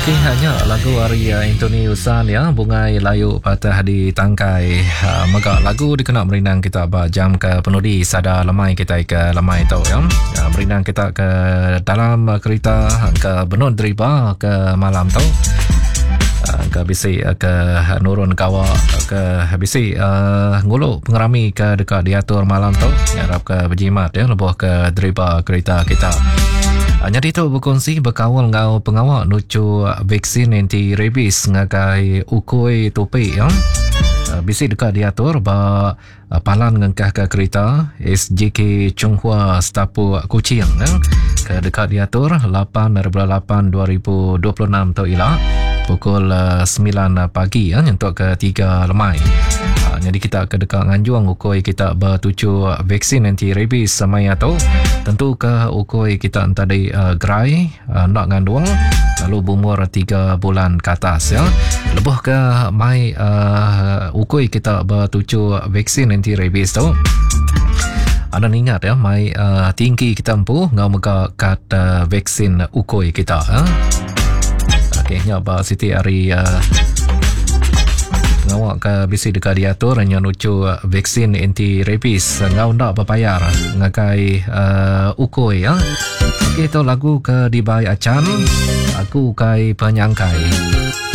Okey, hanya lagu Arya Anthony Usan ya, bungai layu patah di tangkai. Maka lagu dikenal merinang kita jam ke penudi sada lemai kita ke lemai tau ya. Merinang kita ke dalam kereta ke Benut Deriba ke malam tau. Ke bisi ke nurun kawa ke bisi ngulu pengerami ke dekat diatur malam tau. Harap ke berjimat ya lebuh ke Deriba kereta kita. Jadi tu berkongsi berkawal ngau pengawal nucu vaksin anti rabies ngakai ukui topi ya. Bisi dekat diatur ba palan ngengkah ke kereta SJK Chonghua Setapu Kuching ya. Ke dekat diatur 8/8/2026 tu ila pukul 9 pagi ya untuk ke 3 lemai. Jadi kita ke dekat nganjuang ukui kita bertuju vaksin anti rabies semaya tu. Tentu ke ukui kita tadi gerai nak ngandung lalu berumur 3 bulan ke atas ya. Lebuh ke mai ukui kita bertuju vaksin anti rabies tu. Anda ingat ya mai tinggi kita empu ngau mega kat vaksin ukui kita ya. Okeynya ba Siti Ari ngawak ke bisi dekat diatur hanya nucu vaksin anti rabies ngau ndak berbayar ngakai ukui ya. Okey tu lagu ke dibai acan aku kai penyangkai.